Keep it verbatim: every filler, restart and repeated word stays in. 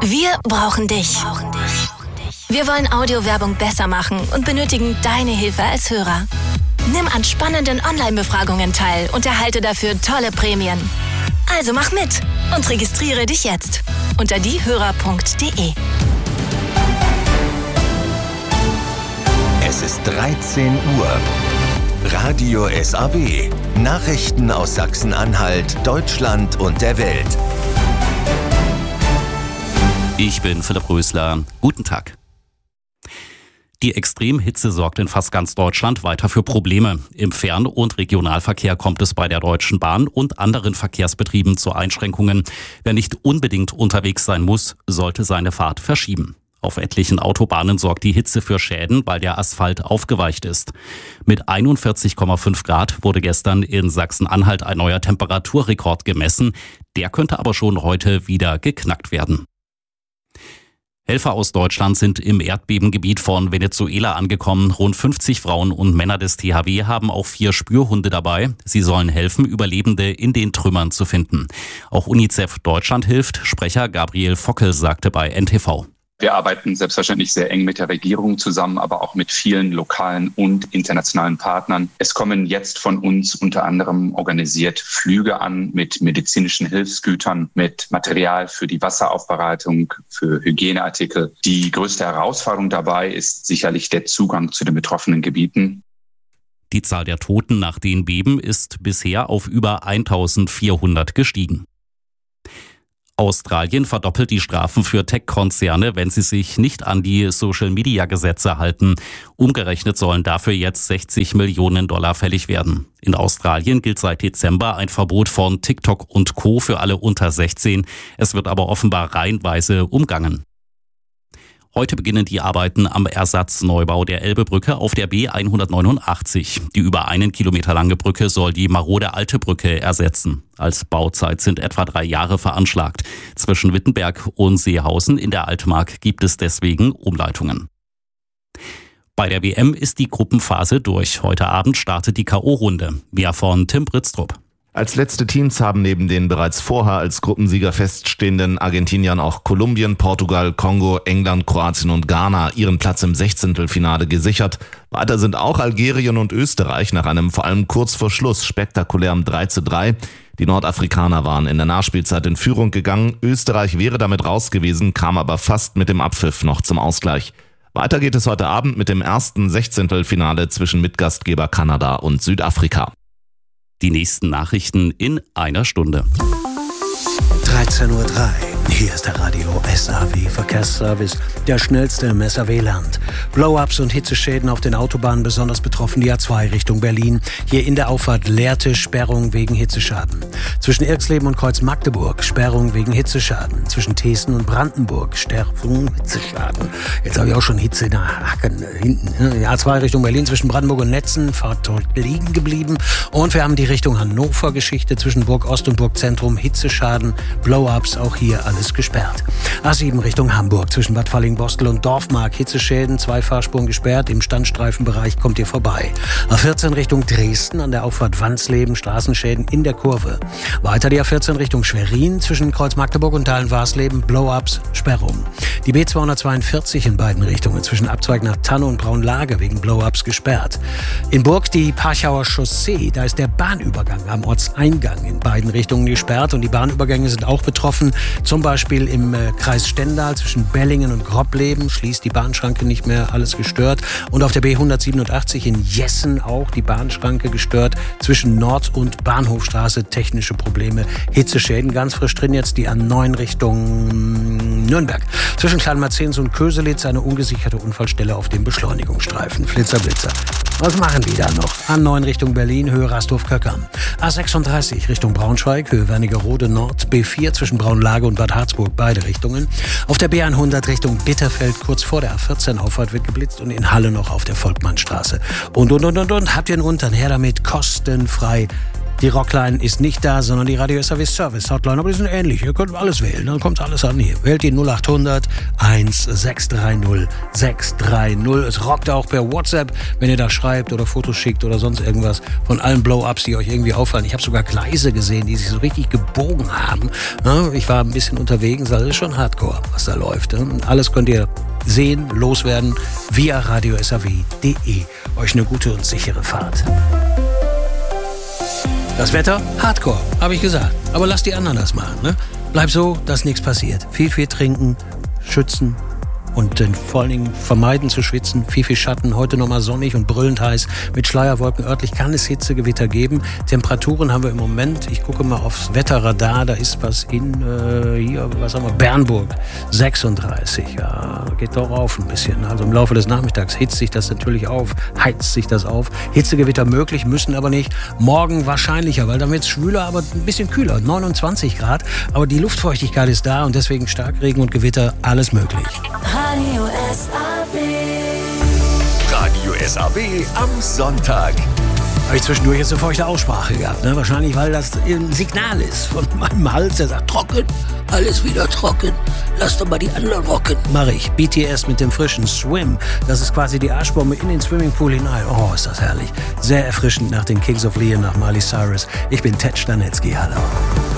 Wir brauchen dich. Wir wollen Audiowerbung besser machen und benötigen deine Hilfe als Hörer. Nimm an spannenden Online-Befragungen teil und erhalte dafür tolle Prämien. Also mach mit und registriere dich jetzt unter diehörer punkt de. Es ist dreizehn Uhr. Radio S A W. Nachrichten aus Sachsen-Anhalt, Deutschland und der Welt. Ich bin Philipp Rösler. Guten Tag. Die Extremhitze sorgt in fast ganz Deutschland weiter für Probleme. Im Fern- und Regionalverkehr kommt es bei der Deutschen Bahn und anderen Verkehrsbetrieben zu Einschränkungen. Wer nicht unbedingt unterwegs sein muss, sollte seine Fahrt verschieben. Auf etlichen Autobahnen sorgt die Hitze für Schäden, weil der Asphalt aufgeweicht ist. Mit einundvierzig Komma fünf Grad wurde gestern in Sachsen-Anhalt ein neuer Temperaturrekord gemessen. Der könnte aber schon heute wieder geknackt werden. Helfer aus Deutschland sind im Erdbebengebiet von Venezuela angekommen. Rund fünfzig Frauen und Männer des T H W haben auch vier Spürhunde dabei. Sie sollen helfen, Überlebende in den Trümmern zu finden. Auch UNICEF Deutschland hilft. Sprecher Gabriel Fockel sagte bei N T V. Wir arbeiten selbstverständlich sehr eng mit der Regierung zusammen, aber auch mit vielen lokalen und internationalen Partnern. Es kommen jetzt von uns unter anderem organisiert Flüge an mit medizinischen Hilfsgütern, mit Material für die Wasseraufbereitung, für Hygieneartikel. Die größte Herausforderung dabei ist sicherlich der Zugang zu den betroffenen Gebieten. Die Zahl der Toten nach den Beben ist bisher auf über eintausendvierhundert gestiegen. Australien verdoppelt die Strafen für Tech-Konzerne, wenn sie sich nicht an die Social-Media-Gesetze halten. Umgerechnet sollen dafür jetzt sechzig Millionen Dollar fällig werden. In Australien gilt seit Dezember ein Verbot von TikTok und Co. für alle unter sechzehn. Es wird aber offenbar reihenweise umgangen. Heute beginnen die Arbeiten am Ersatzneubau der Elbebrücke auf der B hundertneunundachtzig. Die über einen Kilometer lange Brücke soll die marode alte Brücke ersetzen. Als Bauzeit sind etwa drei Jahre veranschlagt. Zwischen Wittenberg und Seehausen in der Altmark gibt es deswegen Umleitungen. Bei der W M ist die Gruppenphase durch. Heute Abend startet die K O-Runde. Mehr von Tim Britztrup. Als letzte Teams haben neben den bereits vorher als Gruppensieger feststehenden Argentiniern auch Kolumbien, Portugal, Kongo, England, Kroatien und Ghana ihren Platz im Sechzehntelfinale gesichert. Weiter sind auch Algerien und Österreich nach einem vor allem kurz vor Schluss spektakulären drei zu drei. Die Nordafrikaner waren in der Nachspielzeit in Führung gegangen. Österreich wäre damit raus gewesen, kam aber fast mit dem Abpfiff noch zum Ausgleich. Weiter geht es heute Abend mit dem ersten Sechzehntelfinale zwischen Mitgastgeber Kanada und Südafrika. Die nächsten Nachrichten in einer Stunde. dreizehn Uhr drei. Hier ist der Radio S A W Verkehrsservice, der schnellste im S A W-Land. Blow-ups und Hitzeschäden auf den Autobahnen, besonders betroffen die A zwei Richtung Berlin. Hier in der Auffahrt Lehrte Sperrung wegen Hitzeschaden. Zwischen Irxleben und Kreuz-Magdeburg Sperrung wegen Hitzeschaden. Zwischen Thesen und Brandenburg Sperrung, Hitzeschaden. Jetzt habe ich auch schon Hitze in der Hacken hinten. Die A zwei Richtung Berlin zwischen Brandenburg und Netzen, Fahrt dort liegen geblieben. Und wir haben die Richtung Hannover-Geschichte zwischen Burg Ost und Burg Zentrum. Hitzeschaden, Blow-ups, auch hier alles gesperrt. A sieben Richtung Hamburg zwischen Bad Falling-Bostel und Dorfmark. Hitzeschäden, zwei Fahrspuren gesperrt. Im Standstreifenbereich kommt ihr vorbei. A vierzehn Richtung Dresden an der Auffahrt Wansleben. Straßenschäden in der Kurve. Weiter die A vierzehn Richtung Schwerin zwischen Kreuz Magdeburg und Dahlen-Warsleben. Blow-ups, Sperrung. Die B zweihundertzweiundvierzig in beiden Richtungen zwischen Abzweig nach Tanne und Braunlage wegen Blow-ups gesperrt. In Burg die Parchauer Chaussee. Da ist der Bahnübergang am Ortseingang in beiden Richtungen gesperrt und die Bahnübergänge sind auch betroffen. Zum Beispiel im äh, Kreis Stendal zwischen Bellingen und Grobleben schließt die Bahnschranke nicht mehr, alles gestört. Und auf der B hundertsiebenundachtzig in Jessen auch die Bahnschranke gestört. Zwischen Nord- und Bahnhofstraße technische Probleme, Hitzeschäden. Ganz frisch drin jetzt die A neun Richtung Nürnberg. Zwischen Kleinmarzens und Köselitz eine ungesicherte Unfallstelle auf dem Beschleunigungsstreifen. Flitzer, Blitzer. Was machen die da noch? A neun Richtung Berlin, Höhe Rastorf-Köckern. A sechsunddreißig Richtung Braunschweig, Höhe Wernigerode Nord. B vier zwischen Braunlage und Bad Harzburg, beide Richtungen. Auf der B hundert Richtung Bitterfeld, kurz vor der A vierzehn, Auffahrt wird geblitzt und in Halle noch auf der Volkmannstraße. Und, und, und, und, und. Habt ihr einen Untern? Her damit, kostenfrei. Die Rockline ist nicht da, sondern die Radio S A W Service Hotline. Aber die sind ähnlich. Ihr könnt alles wählen. Dann kommt alles an hier. Wählt die null acht hundert sechs drei null sechs drei null. Es rockt auch per WhatsApp, wenn ihr da schreibt oder Fotos schickt oder sonst irgendwas von allen Blow-Ups, die euch irgendwie auffallen. Ich habe sogar Gleise gesehen, die sich so richtig gebogen haben. Ich war ein bisschen unterwegs. Das ist schon Hardcore, was da läuft. Und alles könnt ihr sehen, loswerden via radio s a w punkt d e. Euch eine gute und sichere Fahrt. Das Wetter? Hardcore, habe ich gesagt. Aber lasst die anderen das machen. Ne? Bleib so, dass nichts passiert. Viel, viel trinken, schützen und äh, vor allen Dingen vermeiden zu schwitzen. Viel, viel Schatten. Heute nochmal sonnig und brüllend heiß. Mit Schleierwolken örtlich kann es Hitzegewitter geben. Temperaturen haben wir im Moment. Ich gucke mal aufs Wetterradar. Da ist was in, äh, hier, was haben wir? Bernburg. sechsunddreißig. Ja, geht doch auf ein bisschen. Also im Laufe des Nachmittags hitzt sich das natürlich auf. Heizt sich das auf. Hitzegewitter möglich, müssen aber nicht. Morgen wahrscheinlicher, weil dann wird es schwüler, aber ein bisschen kühler. neunundzwanzig Grad. Aber die Luftfeuchtigkeit ist da und deswegen Starkregen und Gewitter, alles möglich. Radio S A W. Radio S A W am Sonntag. Habe ich zwischendurch jetzt eine feuchte Aussprache gehabt. Ne? Wahrscheinlich, weil das ein Signal ist von meinem Hals, der sagt, trocken, alles wieder trocken. Lass doch mal die anderen rocken. Mache ich. B T S mit dem frischen Swim. Das ist quasi die Arschbombe in den Swimmingpool hinein. Oh, ist das herrlich. Sehr erfrischend nach den Kings of Leon, nach Miley Cyrus. Ich bin Ted Stanetzky. Hallo.